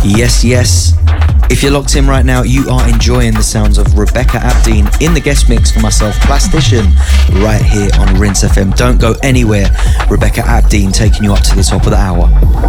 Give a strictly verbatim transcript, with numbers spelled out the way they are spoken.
Yes, yes. If you're locked in right now, you are enjoying the sounds of Rebecca Abdeen in the guest mix for myself, Plastician, right here on Rinse F M. Don't go anywhere. Rebecca Abdeen taking you up to the top of the hour.